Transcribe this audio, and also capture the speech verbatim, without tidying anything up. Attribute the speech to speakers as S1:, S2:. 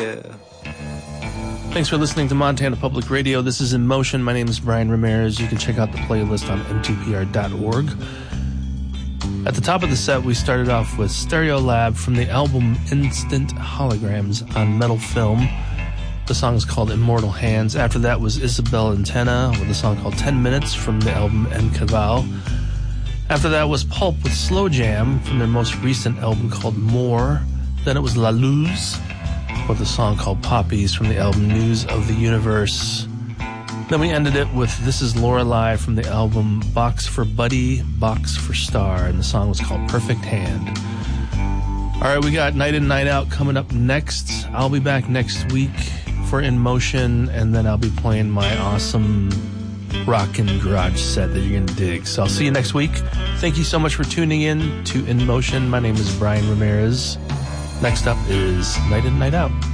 S1: yeah.
S2: Thanks for listening to Montana Public Radio. This is In Motion. My name is Brian Ramirez. You can check out the playlist on m t p r dot org. At the top of the set, we started off with Stereolab from the album Instant Holograms on Metal Film. The song is called Immortal Hands. After that was Isabel Antenna with a song called ten minutes from the album En Cavall. After that was Pulp with Slow Jam from their most recent album called More. Then it was La Luz with a song called Poppies from the album News of the Universe. Then we ended it with This Is Lorelei from the album Box for Buddy, Box for Star, and the song was called Perfect Hand. All right, we got Night In, Night Out coming up next. I'll be back next week for In Motion, and then I'll be playing my awesome rockin' garage set that you're going to dig. So I'll see you next week. Thank you so much for tuning in to In Motion. My name is Brian Ramirez. Next up is Night In, Night Out.